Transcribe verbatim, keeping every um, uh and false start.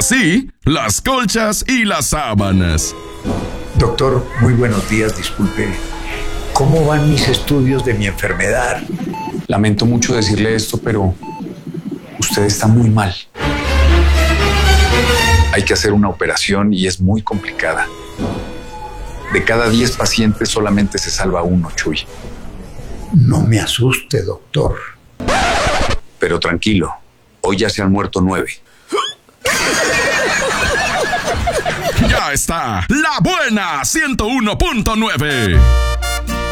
sí, las colchas y las sábanas. Doctor, muy buenos días, disculpe. ¿Cómo van mis estudios de mi enfermedad? Lamento mucho decirle esto, pero usted está muy mal. Hay que hacer una operación y es muy complicada. De cada diez pacientes solamente se salva uno, Chuy. No me asuste, doctor. Pero tranquilo, hoy ya se han muerto nueve. Ya está, La Buena ciento uno punto nueve.